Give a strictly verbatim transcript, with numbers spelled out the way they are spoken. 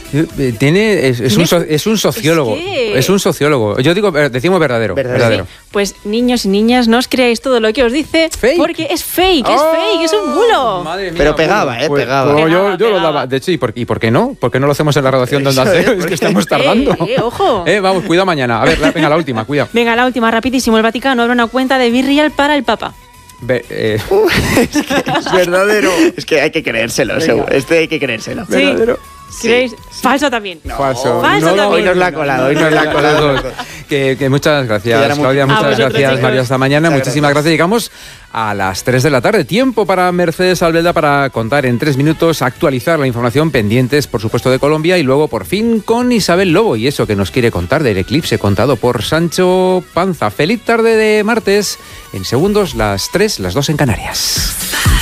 Tiene, es, es, un, so, es un sociólogo. Es, que... es un sociólogo. Yo digo, decimos verdadero. Verdadero. verdadero. Sí. Pues niños y niñas, no os creáis todo lo que os dice. ¿Fake? Porque es fake, es oh, fake, es un bulo. Madre mía, Pero pegaba, bulo. ¿eh? Pues, pegaba. Pues, pegaba, yo, yo pegaba. lo daba. De hecho, ¿y por, ¿y por qué no? ¿Por qué no lo hacemos en la graduación de Onda Cero? Es que estamos tardando. Eh, eh, ojo. Eh, vamos, cuidado mañana. A ver, la, venga, la última, cuidado. Venga, la última, rapidísimo. El Vaticano abre una cuenta de Virreal para el Papa. Ve, eh, es, que es verdadero. Es que hay que creérselo, seguro. Este hay que creérselo. Sí. ¿Verdadero? ¿Creéis? Sí, sí. Falso también. No, Falso. Falso no, también. Hoy nos la ha colado, hoy nos la ha colado. que, que muchas gracias, Que Claudia, muchas vosotros, gracias, chicos. María, hasta mañana. Muchas Muchísimas gracias. Llegamos a las tres de la tarde. Tiempo para Mercedes Albelda para contar en tres minutos, actualizar la información pendientes, por supuesto, de Colombia y luego, por fin, con Isabel Lobo y eso que nos quiere contar del eclipse contado por Sancho Panza. Feliz tarde de martes. En segundos, las tres, las dos en Canarias.